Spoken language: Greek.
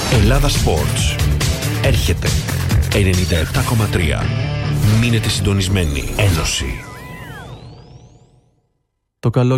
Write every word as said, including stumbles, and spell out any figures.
Ελλάδα Sports. Έρχεται ενενήντα επτά κόμμα τρία. Μείνετε συντονισμένοι. Ένωση. Το καλό